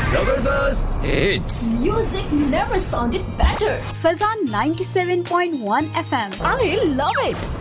Zabardast hits. Music never sounded better. Fazan 97.1 FM. I love it.